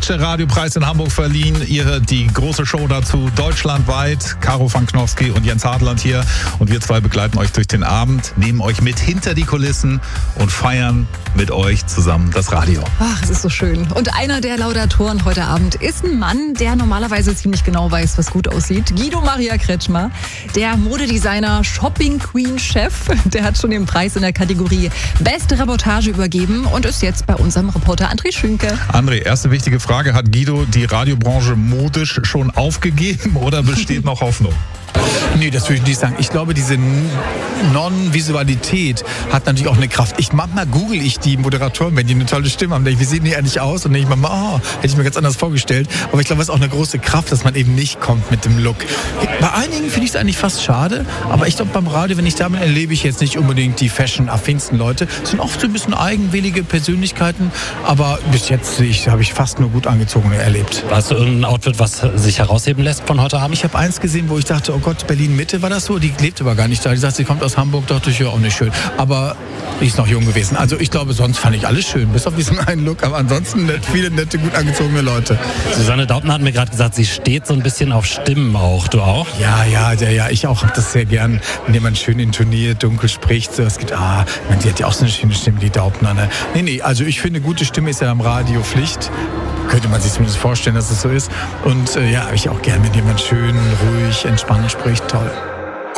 Deutsche Radiopreis in Hamburg verliehen. Die große Show dazu deutschlandweit. Caro van Knofsky und Jens Hartland hier. Und wir zwei begleiten euch durch den Abend, nehmen euch mit hinter die Kulissen und feiern mit euch zusammen das Radio. Ach, es ist so schön. Und einer der Laudatoren heute Abend ist ein Mann, der normalerweise ziemlich genau weiß, was gut aussieht. Guido Maria Kretschmer, der Modedesigner, Shopping Queen Chef. Der hat schon den Preis in der Kategorie Beste Reportage übergeben und ist jetzt bei unserem Reporter André Schünke. André, erste wichtige Frage. Hat Guido die Radiobranche modisch schon aufgegeben oder besteht noch Hoffnung? Nee, das würde ich nicht sagen. Ich glaube, diese Non-Visualität hat natürlich auch eine Kraft. Manchmal google ich die Moderatoren, wenn die eine tolle Stimme haben. Wie sehen die eigentlich aus? Und denke ich manchmal, hätte ich mir ganz anders vorgestellt. Aber ich glaube, es ist auch eine große Kraft, dass man eben nicht kommt mit dem Look. Bei einigen finde ich es eigentlich fast schade. Aber ich glaube, beim Radio, wenn ich da bin, erlebe ich jetzt nicht unbedingt die fashion-affinsten Leute. Es sind oft so ein bisschen eigenwillige Persönlichkeiten. Aber bis jetzt habe ich fast nur gut angezogene erlebt. Hast du irgendein Outfit, was sich herausheben lässt von heute Abend? Ich habe eins gesehen, wo ich dachte, oh Gott, Berlin-Mitte war das so? Die lebt aber gar nicht da. Die sagt, sie kommt aus Hamburg, dachte ich, ja, auch nicht schön. Aber die ist noch jung gewesen. Also ich glaube, sonst fand ich alles schön, bis auf diesen einen Look. Aber ansonsten viele nette, gut angezogene Leute. Susanne Daubner hat mir gerade gesagt, sie steht so ein bisschen auf Stimmen auch. Du auch? Ja, ich auch. Habe das sehr gern, wenn jemand schön intoniert, dunkel spricht. So, es gibt, die hat ja auch so eine schöne Stimme, die Daubner. Ne? Nee, also ich finde, gute Stimme ist ja am Radio Pflicht. Könnte man sich zumindest vorstellen, dass es so ist. Und habe ich auch gern, wenn jemand schön, ruhig, entspannt spricht. Toll.